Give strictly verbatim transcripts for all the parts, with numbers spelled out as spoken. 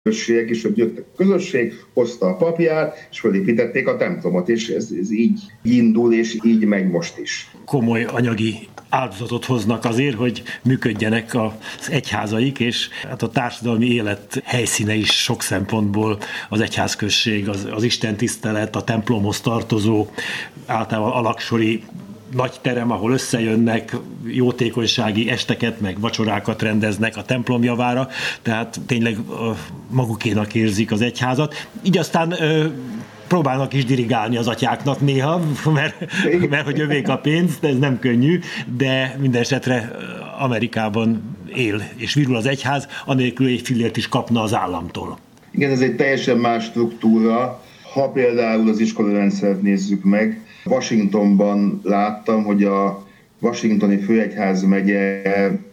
községek is, hogy jöttek a közösség, hozta a papját, és felépítették a templomot, és ez, ez így indul, és így megy most is. Komoly anyagi áldozatot hoznak azért, hogy működjenek az egyházaik, és hát a társadalmi élet helyszíne is sok szempontból az egyházközség, az, az istentisztelet, a templomhoz tartozó, általában alaksori nagy terem, ahol összejönnek, jótékonysági esteket, meg vacsorákat rendeznek a templom javára, tehát tényleg magukénak érzik az egyházat. Így aztán ö, próbálnak is dirigálni az atyáknak néha, mert, mert hogy övék a pénz, de ez nem könnyű, de minden esetre Amerikában él és virul az egyház, anélkül egy fillért is kapna az államtól. Igen, ez egy teljesen más struktúra. Ha például az iskolarendszert nézzük meg, Washingtonban láttam, hogy a washingtoni főegyházmegye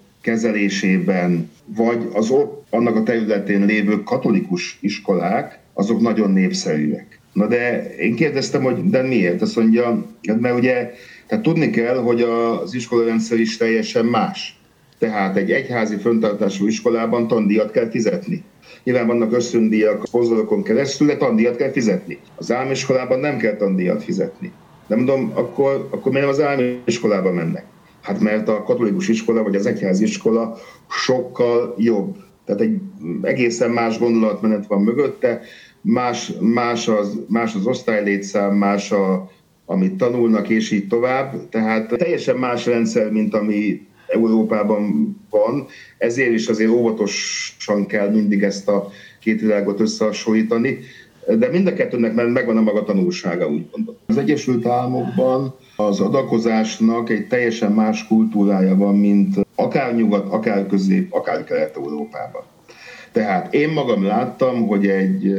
kezelésében, vagy az ott annak a területén lévő katolikus iskolák, azok nagyon népszerűek. Na de én kérdeztem, hogy de miért? Azt mondja, mert ugye tehát tudni kell, hogy az iskolarendszer is teljesen más. Tehát egy egyházi fenntartású iskolában tandíjat kell fizetni. Nyilván vannak ösztöndíjak a szponzorokon keresztül, de tandíjat kell fizetni. Az álmiskolában nem kell tandíjat fizetni. De mondom, akkor, akkor miért az álmiskolába mennek? Hát mert a katolikus iskola vagy az egyházi iskola sokkal jobb. Tehát egy egészen más gondolatmenet van mögötte, más, más, az, más az osztálylétszám, más a, amit tanulnak, és így tovább. Tehát teljesen más rendszer, mint ami Európában van, ezért is azért óvatosan kell mindig ezt a két világot összehasonlítani, de mind a kettőnek megvan a maga tanulsága, úgy mondom. Az Egyesült Államokban az adakozásnak egy teljesen más kultúrája van, mint akár Nyugat, akár Közép, akár Kelet-Európában. Tehát én magam láttam, hogy egy,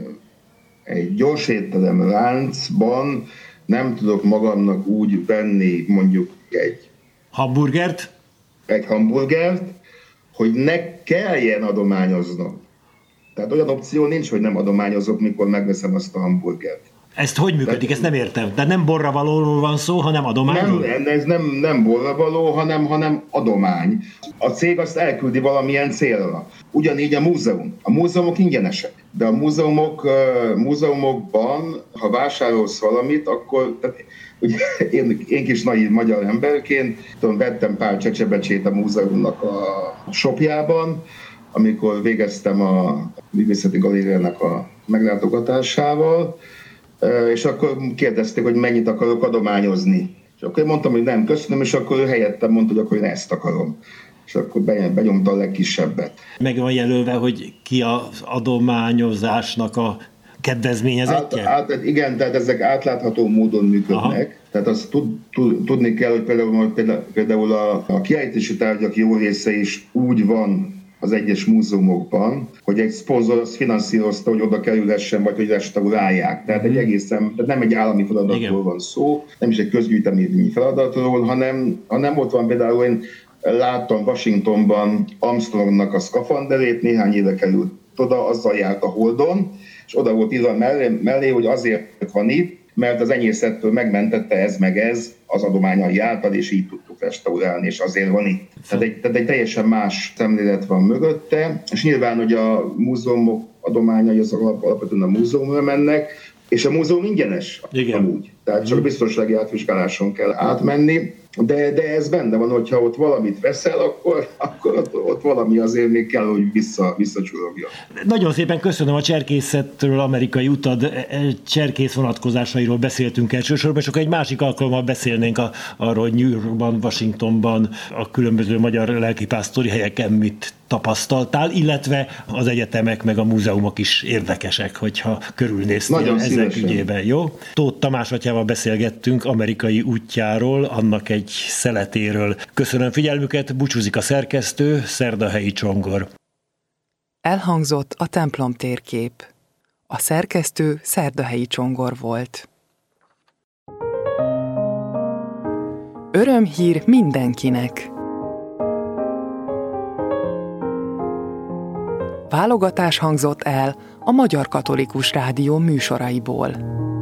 egy gyors étterem láncban nem tudok magamnak úgy venni mondjuk egy hamburgert, egy hamburgert, hogy ne kelljen adományoznom. Tehát olyan opció nincs, hogy nem adományozok, mikor megveszem azt a hamburgert. Ezt hogy működik? De, ezt nem értem. De nem borravalóról van szó, hanem adományról? Nem, ez nem, nem borravaló, hanem, hanem adomány. A cég azt elküldi valamilyen célra. Ugyanígy a múzeum. A múzeumok ingyenesek. De a múzeumok, múzeumokban, ha vásárolsz valamit, akkor... Tehát, ugye, én, én kis naív magyar emberként tudom, vettem pár csecsebecsét a múzeumnak a shopjában, amikor végeztem a művészeti galériának a meglátogatásával, és akkor kérdezték, hogy mennyit akarok adományozni. És akkor én mondtam, hogy nem, köszönöm, és akkor ő helyettem mondta, hogy akkor én ezt akarom. És akkor benyomta a legkisebbet. Meg van jelölve, hogy ki az adományozásnak a kedvezményezettje? Át, át, igen, tehát ezek átlátható módon működnek. Aha. Tehát azt tud, tud, tudni kell, hogy például, például, például a, a kiállítási tárgyak jó része is úgy van az egyes múzeumokban, hogy egy szponzor azt finanszírozta, hogy oda kerülhessen, vagy hogy restaurálják. Tehát egy egészen, tehát nem egy állami feladatról igen. van szó, nem is egy közgyűjteményi feladatról, hanem, hanem ott van például, én láttam Washingtonban Armstrongnak a szkafanderét, néhány éve került oda, azzal járt a Holdon, és oda volt írva mellé, mellé, hogy azért van itt, mert az enyészettől megmentette ez meg ez az adományai által, és így tudtuk restaurálni, és azért van itt. Tehát egy, tehát egy teljesen más szemlélet van mögötte, és nyilván, hogy a múzeumok adományai azok alapvetően a múzeumra mennek, és a múzeum ingyenes amúgy. Tehát csak biztonsági átvizsgáláson kell átmenni, de, de ez benne van, hogyha ott valamit veszel, akkor, akkor ott, ott valami azért még kell, hogy vissza, visszacsurogja. Nagyon szépen köszönöm a cserkészetről, amerikai utad cserkész vonatkozásairól beszéltünk elsősorban, és akkor egy másik alkalommal beszélnénk a, arról, hogy New Yorkban, Washingtonban, a különböző magyar lelkipásztori helyeken mit tapasztaltál, illetve az egyetemek meg a múzeumok is érdekesek, hogyha körülnéztél nagyon ezek szívesen. Ügyében, jó? Tóth Tamás atyával beszélgettünk amerikai útjáról, annak egy szeletéről. Köszönöm figyelmüket, búcsúzik a szerkesztő, Szerdahelyi Csongor. Elhangzott a templom térkép. A szerkesztő Szerdahelyi Csongor volt. Örömhír mindenkinek! Válogatás hangzott el a Magyar Katolikus Rádió műsoraiból.